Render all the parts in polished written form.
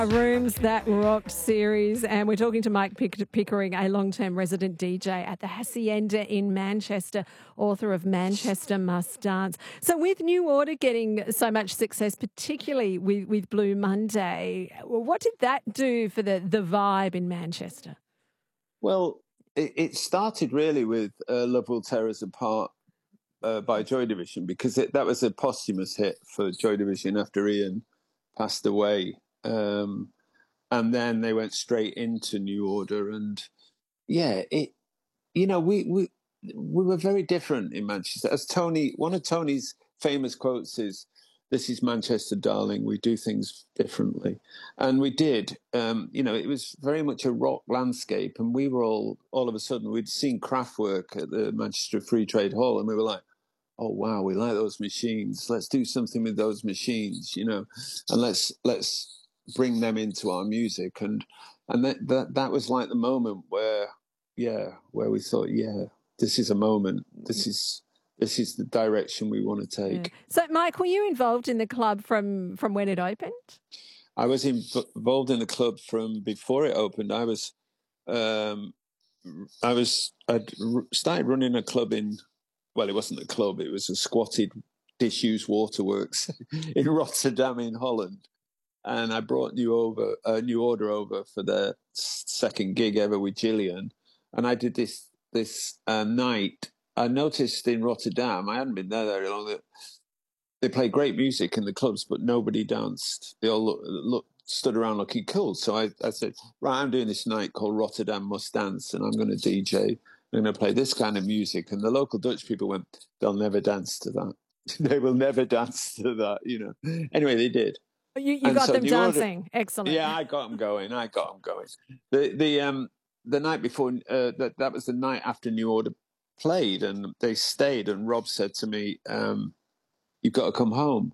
Rooms That Rocked series, and we're talking to Mike Pickering, a long-term resident DJ at the Hacienda in Manchester, author of Manchester Must Dance. So with New Order getting so much success, particularly with Blue Monday, what did that do for the vibe in Manchester? Well, it started really with Love Will Tear Us Apart by Joy Division, because that was a posthumous hit for Joy Division after Ian passed away. And then they went straight into New Order, and we were very different in Manchester. As one of Tony's famous quotes is, "This is Manchester, darling. We do things differently," and we did. It was very much a rock landscape, and we were all of a sudden we'd seen Kraftwerk at the Manchester Free Trade Hall, and we were like, "Oh wow, we like those machines. Let's do something with those machines, and let's bring them into our music." And that was like the moment where we thought, this is a moment. This is the direction we want to take. Yeah. So, Mike, were you involved in the club from when it opened? I was involved in the club from before it opened. I started running a club well, it wasn't a club. It was a squatted disused waterworks in Rotterdam in Holland. And I brought New Order over for their second gig ever with Gillian. And I did this night. I noticed in Rotterdam, I hadn't been there very long, that they play great music in the clubs, but nobody danced. They all stood around looking cool. So I said, right, I'm doing this night called Rotterdam Must Dance, and I'm going to DJ. I'm going to play this kind of music. And the local Dutch people went, they'll never dance to that. They will never dance to that, Anyway, they did. You got them dancing. Excellent. Yeah, I got them going. The night before, that was the night after New Order played, and they stayed. And Rob said to me, "You've got to come home.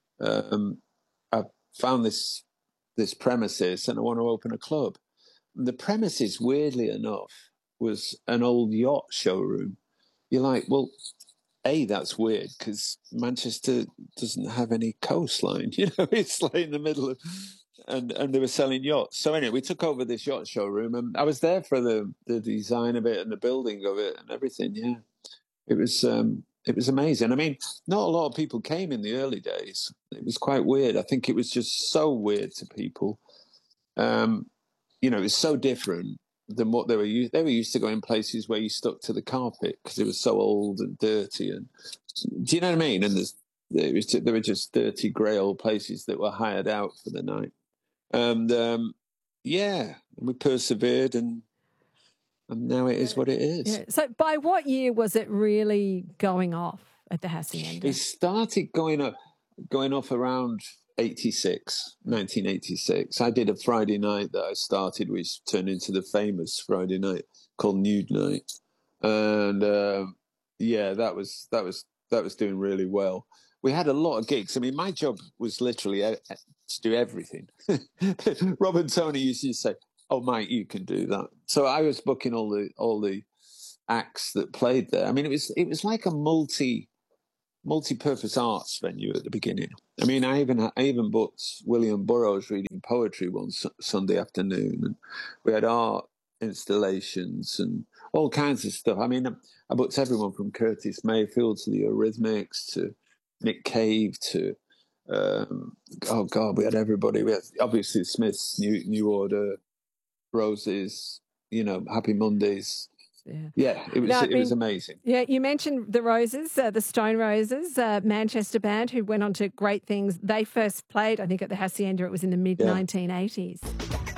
I found this premises, and I want to open a club." And the premises, weirdly enough, was an old yacht showroom. You're like, well, that's weird because Manchester doesn't have any coastline. It's like in the middle of, and they were selling yachts. So anyway, we took over this yacht showroom, and I was there for the design of it and the building of it and everything. Yeah, it was amazing. I mean, not a lot of people came in the early days. It was quite weird. I think it was just so weird to people. It was so different than what they were used. They were used to going places where you stuck to the carpet because it was so old and dirty. And do you know what I mean? And there were just dirty, grey old places that were hired out for the night. And we persevered, and now it is what it is. Yeah. So, by what year was it really going off at the Hacienda? It started going off around 1986. I did a Friday night that I started, which turned into the famous Friday night called Nude Night, and that was doing really well. We had a lot of gigs. I mean, my job was literally to do everything. Rob and Tony used to say, "Oh, Mike, you can do that." So I was booking all the acts that played there. I mean, it was like a multi-purpose arts venue at the beginning. I mean, I even booked William Burroughs reading poetry one Sunday afternoon, and we had art installations and all kinds of stuff. I mean, I booked everyone from Curtis Mayfield to the Eurythmics to Nick Cave to we had everybody. We had obviously Smiths, New Order, Roses, Happy Mondays. Yeah, it was amazing. Yeah, you mentioned the Roses, the Stone Roses, Manchester band who went on to great things. They first played, I think, at the Hacienda. It was in the mid-1980s.